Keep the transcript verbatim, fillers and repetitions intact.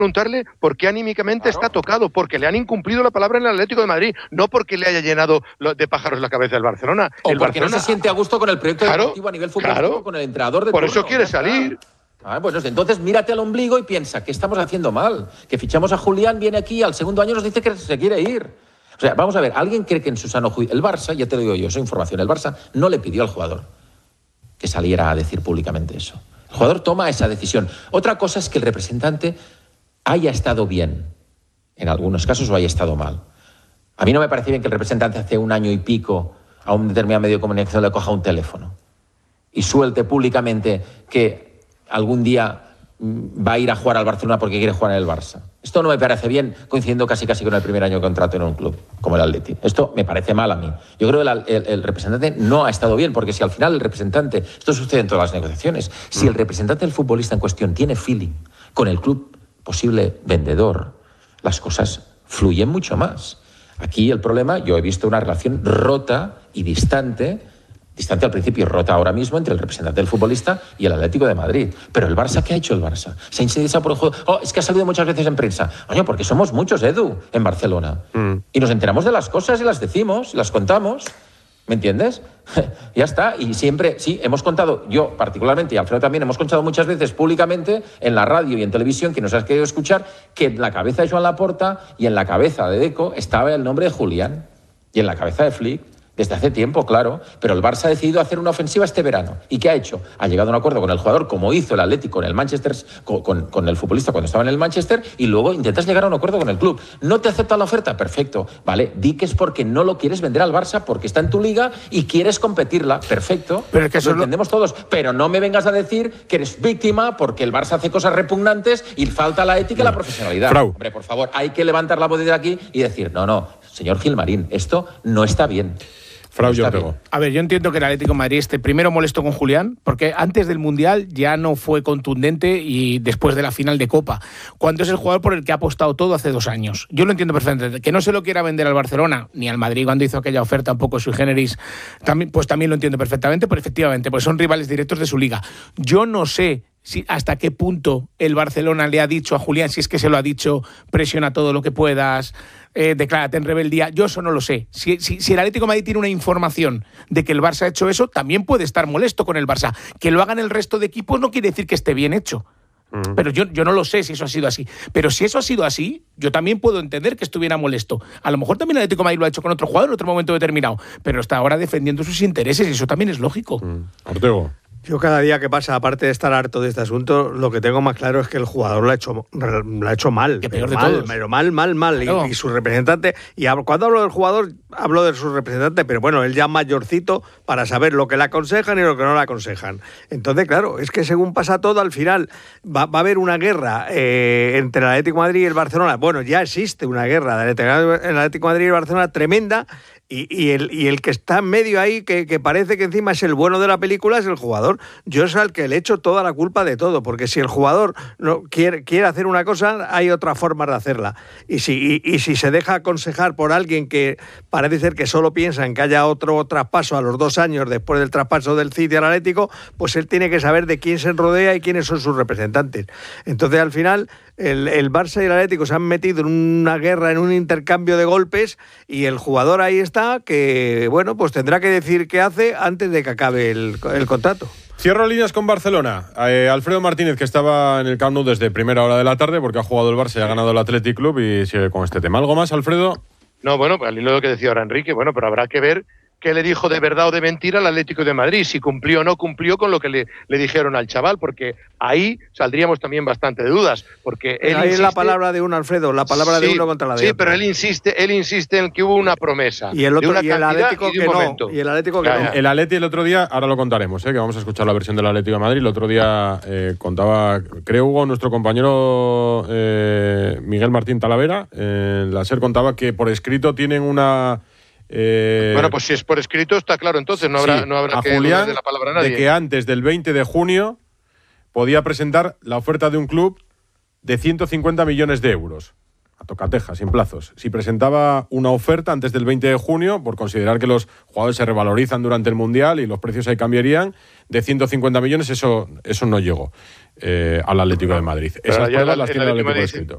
preguntarle por qué anímicamente claro. está tocado, porque le han incumplido la palabra en el Atlético de Madrid, no porque le haya llenado de pájaros la cabeza el Barcelona. O el porque Barcelona, no se siente a gusto con el proyecto claro, deportivo a nivel futbolístico, claro, con el entrenador de por turno. eso quiere salir. Ah, pues entonces mírate al ombligo y piensa, ¿qué estamos haciendo mal? Que fichamos a Julián, viene aquí, al segundo año nos dice que se quiere ir. O sea, vamos a ver, ¿alguien cree que en su sano juicio... El Barça, ya te lo digo yo, soy información, el Barça no le pidió al jugador que saliera a decir públicamente eso. El jugador toma esa decisión. Otra cosa es que el representante haya estado bien, en algunos casos, o haya estado mal. A mí no me parece bien que el representante hace un año y pico a un determinado medio de comunicación le coja un teléfono y suelte públicamente que algún día va a ir a jugar al Barcelona porque quiere jugar en el Barça. Esto no me parece bien, coincidiendo casi casi con el primer año de contrato en un club como el Atleti. Esto me parece mal a mí. Yo creo que el, el, el representante no ha estado bien, porque si al final el representante, esto sucede en todas las negociaciones, si el representante del futbolista en cuestión tiene feeling con el club posible vendedor, las cosas fluyen mucho más. Aquí el problema, yo he visto una relación rota y distante, distante al principio y rota ahora mismo entre el representante del futbolista y el Atlético de Madrid. Pero el Barça, ¿qué ha hecho el Barça? Se ha interesado por el juego. Oh, es que ha salido muchas veces en prensa. Oye, porque somos muchos, Edu, en Barcelona. Mm. Y nos enteramos de las cosas y las decimos, las contamos. ¿Me entiendes? Ya está. Y siempre, sí, hemos contado, yo particularmente y Alfredo también, hemos contado muchas veces públicamente en la radio y en televisión, que nos has querido escuchar, que en la cabeza de Joan Laporta y en la cabeza de Deco estaba el nombre de Julián y en la cabeza de Flick. Desde hace tiempo, claro, pero el Barça ha decidido hacer una ofensiva este verano. ¿Y qué ha hecho? Ha llegado a un acuerdo con el jugador, como hizo el Atlético con el Manchester, con, con, con el futbolista cuando estaba en el Manchester, y luego intentas llegar a un acuerdo con el club. ¿No te aceptan la oferta? Perfecto. Vale, di que es porque no lo quieres vender al Barça, porque está en tu liga y quieres competirla. Perfecto. Pero es que eso lo entendemos lo... todos. Pero no me vengas a decir que eres víctima porque el Barça hace cosas repugnantes y falta la ética y la profesionalidad. Frau. Hombre, por favor, hay que levantar la voz desde aquí y decir, no, no, señor Gilmarín, esto no está bien. Frau Ortego. A ver, yo entiendo que el Atlético de Madrid esté primero molesto con Julián, porque antes del Mundial ya no fue contundente y después de la final de Copa, cuando es el jugador por el que ha apostado todo hace dos años. Yo lo entiendo perfectamente. Que no se lo quiera vender al Barcelona, ni al Madrid cuando hizo aquella oferta un poco sui generis, también, pues también lo entiendo perfectamente, pero efectivamente, pues son rivales directos de su liga. Yo no sé si hasta qué punto el Barcelona le ha dicho a Julián, si es que se lo ha dicho, presiona todo lo que puedas, eh, declárate en rebeldía. Yo eso no lo sé. Si, si, si el Atlético de Madrid tiene una información de que el Barça ha hecho eso, también puede estar molesto con el Barça. Que lo hagan el resto de equipos no quiere decir que esté bien hecho. Mm. Pero yo, yo no lo sé si eso ha sido así. Pero si eso ha sido así, yo también puedo entender que estuviera molesto. A lo mejor también el Atlético de Madrid lo ha hecho con otro jugador en otro momento determinado, pero está ahora defendiendo sus intereses y eso también es lógico. Mm. Ortego. Yo cada día que pasa, aparte de estar harto de este asunto, lo que tengo más claro es que el jugador lo ha hecho, lo ha hecho mal. Que peor de mal, todos. Pero mal, mal, mal. Claro. Y, y su representante, y cuando hablo del jugador, hablo de su representante, pero bueno, él ya mayorcito para saber lo que le aconsejan y lo que no le aconsejan. Entonces, claro, es que según pasa todo, al final va, va a haber una guerra eh, entre el Atlético de Madrid y el Barcelona. Bueno, ya existe una guerra del Atlético de Madrid y el Barcelona tremenda. Y, y, el, y el que está en medio ahí, que, que parece que encima es el bueno de la película, es el jugador. Yo es al que le echo toda la culpa de todo, porque si el jugador no quiere, quiere hacer una cosa, hay otra forma de hacerla. Y si, y, y si se deja aconsejar por alguien que parece ser que solo piensa en que haya otro traspaso a los dos años después del traspaso del City al Atlético, pues él tiene que saber de quién se rodea y quiénes son sus representantes. Entonces, al final, el, el Barça y el Atlético se han metido en una guerra, en un intercambio de golpes, y el jugador ahí está, que, bueno, pues tendrá que decir qué hace antes de que acabe el, el contrato. Cierro líneas con Barcelona. Eh, Alfredo Martínez, que estaba en el Camp Nou desde primera hora de la tarde, porque ha jugado el Barça y ha ganado el Athletic Club, y sigue con este tema. ¿Algo más, Alfredo? No, bueno, al hilo de lo que decía ahora Enrique, bueno, pero habrá que ver qué le dijo de verdad o de mentira al Atlético de Madrid, si cumplió o no cumplió con lo que le, le dijeron al chaval, porque ahí saldríamos también bastante de dudas, porque él ahí insiste, es la palabra de uno, Alfredo, la palabra sí, de uno contra la de sí, otro. pero él insiste, él insiste en que hubo una promesa y el otro, de una y el Atlético y de que un no, momento. y el Atlético que ya, no. ya. El Atleti el otro día, ahora lo contaremos, ¿eh? Que vamos a escuchar la versión del Atlético de Madrid. El otro día eh, contaba, creo, Hugo, nuestro compañero eh, Miguel Martín Talavera, eh, la SER contaba que por escrito tienen una... Eh, bueno, pues si es por escrito está claro, entonces no habrá, sí, no habrá a que Julián, darle la palabra a nadie. de que antes del veinte de junio podía presentar la oferta de un club de ciento cincuenta millones de euros. A tocateja, sin plazos. Si presentaba una oferta antes del veinte de junio, por considerar que los jugadores se revalorizan durante el Mundial y los precios ahí cambiarían, de ciento cincuenta millones, eso, eso no llegó eh, al Atlético de Madrid. Pero Esas ya pruebas el- las el tiene el Atlético Atlético de escrito.